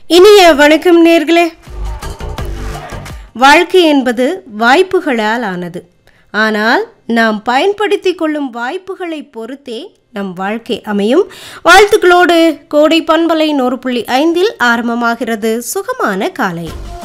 இனிய வணக்கம் நேர்களே. வாழ்க்கை என்பது வாய்ப்புகளால் ஆனது. ஆனால் நாம் பயன்படுத்தி கொள்ளும் வாய்ப்புகளை பொறுத்தே நம் வாழ்க்கை அமையும். வாழ்த்துக்களோடு கோடை பண்பலை 100.5 ஆரம்பமாகிறது சுகமான காலை.